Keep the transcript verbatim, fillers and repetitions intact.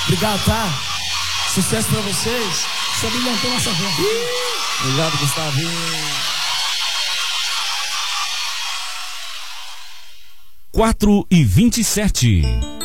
Obrigado, tá? Sucesso pra vocês. Só brilhantou nossa voz. Obrigado, Gustavinho. quatro e vinte e sete.